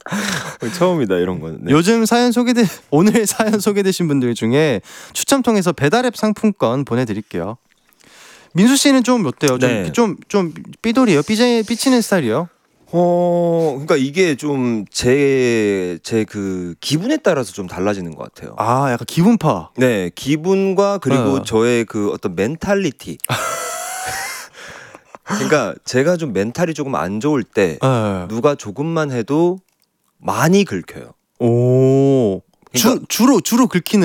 처음이다 이런 거는. 네. 요즘 오늘 사연 소개되신 분들 중에 추첨 통해서 배달앱 상품권 보내드릴게요. 민수 씨는 좀 어때요? 네. 좀 삐돌이에요? 삐치는 스타일이에요? 그러니까 이게 좀 제 그 기분에 따라서 좀 달라지는 것 같아요. 아, 약간 기분파. 네, 기분과 그리고 저의 그 어떤 멘탈리티. 그러니까 제가 좀 멘탈이 조금 안 좋을 때 누가 조금만 해도 많이 긁혀요. 오. 그러니까 주로 긁히는